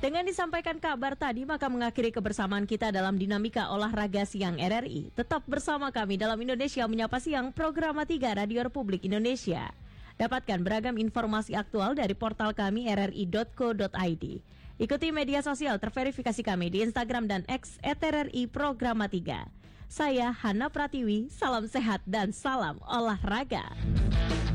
Dengan disampaikan kabar tadi, maka mengakhiri kebersamaan kita dalam dinamika olahraga siang RRI. Tetap bersama kami dalam Indonesia Menyapa Siang, program 3 Radio Republik Indonesia. Dapatkan beragam informasi aktual dari portal kami rri.co.id. Ikuti media sosial terverifikasi kami di Instagram dan X @RRI Programa 3. Saya Hana Pratiwi, salam sehat dan salam olahraga.